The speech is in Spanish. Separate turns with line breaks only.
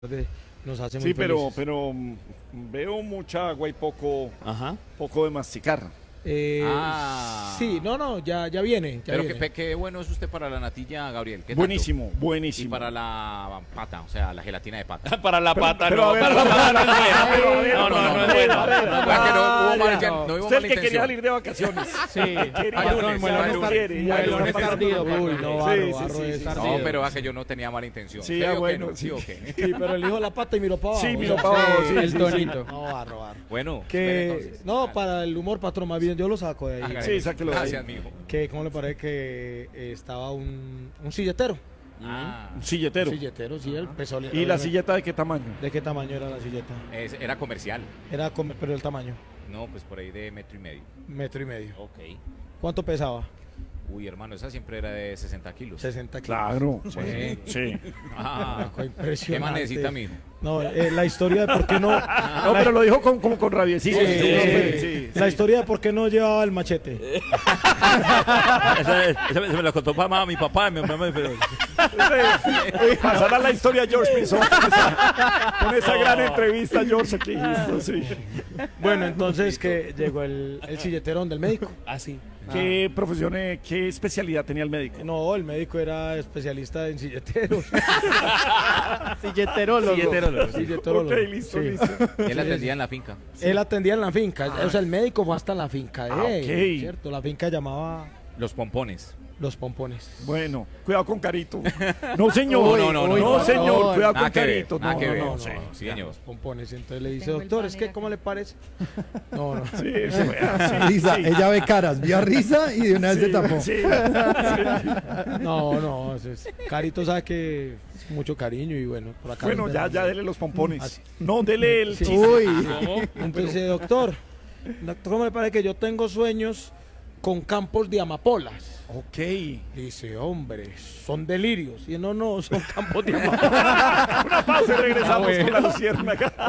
Nos hace muy
Sí,
felices.
pero veo mucha agua y poco de masticar.
Sí, no, ya viene. Ya
Pero
viene.
qué bueno es usted para la natilla, Gabriel. ¿Qué tanto?
Buenísimo,
Y
buenísimo.
para la pata, o sea, la gelatina de pata.
Para la pata,
pero
no,
a ver,
para la pata no es buena.
pero,
No es buena.
No hubo
Usted
mala
el que quería
intención.
salir de vacaciones.
Sí,
Patrón,
muelones tardío.
Uy, no, barro es tardío.
No, pero es que yo no tenía mala intención.
Sí,
¿Sí o qué
bueno,
no? ¿Sí o qué?
Sí, pero el hijo de la pata y miró para abajo.
Sí, miró para abajo, sí,
el
sí,
tonito. No, barro.
Bueno,
Que,
entonces.
no, para el humor, patrón, más bien yo lo saco de ahí.
Hágale.
Sí, sáquelo de ahí.
Gracias, mijo.
Que, ¿cómo le parece que estaba un silletero?
Un silletero.
Un silletero, sí, el peso.
¿Y la silleta de qué tamaño?
¿De qué tamaño era la silleta?
Era comercial.
Pero el tamaño,
No, pues por ahí de 1.5
metro y medio.
Ok.
¿Cuánto pesaba?
Uy, hermano, esa siempre era de 60 kilos.
60 kilos.
Claro.
Sí.
Sí.
Ah,
Impresionante.
¿qué más necesita, mijo?
No, la historia de por qué no.
No, pero lo dijo como con rabiecito.
La historia de por qué no llevaba el machete.
Esa me la contó mi papá, mi mamá.
Pasará la historia George Pinzón con esa gran entrevista, George, aquí. Sí.
Bueno, entonces que llegó el silletero del médico.
Así.
¿Qué profesión, qué especialidad tenía el médico?
No, el médico era especialista en silleteros.
Silleterólogo.
Silleterólogo.
Ok, listo,
Sí.
listo.
Él atendía en la finca.
Él atendía en la finca. O sea, el médico fue hasta la finca de él,
ok.
¿cierto? La finca llamaba
Los pompones.
Los Pompones.
Bueno, cuidado con Carito. No, señor.
No,
señor, cuidado
Nada
con
que ver,
Carito.
nada que ver.
no,
Sí, sí, señor.
Los Pompones. Entonces le dice,
Tengo el
doctor, es
banner
que,
acá.
¿cómo le parece? No.
Sí, sí,
Risa,
sí.
ella ve caras, vio risa y de una vez se tapó.
Sí,
No. Carito sabe que es mucho cariño y bueno, por acá.
Bueno,
nos
ya
ven.
dele los pompones.
Así.
No, dele el
Sí.
chiste.
Uy,
Entonces dice, doctor, ¿cómo le parece que yo tengo sueños con campos de amapolas?
Ok.
Dice, hombre, son delirios. Y no, son campos de amapolas.
Una pausa y regresamos con la luciérnaga.